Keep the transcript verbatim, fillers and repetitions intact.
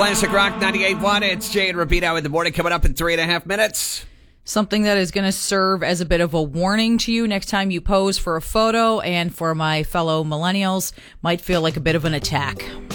Classic Rock ninety-eight point one. It's Jay and Rapino in the morning, coming up in three and a half minutes. Something that is going to serve as a bit of a warning to you next time you pose for a photo, and for my fellow millennials, might feel like a bit of an attack.